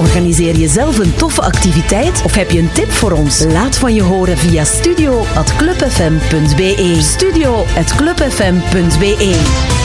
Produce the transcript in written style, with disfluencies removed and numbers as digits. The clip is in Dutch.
Organiseer je zelf een toffe activiteit of heb je een tip voor ons? Laat van je horen via studio@clubfm.be. studio@clubfm.be.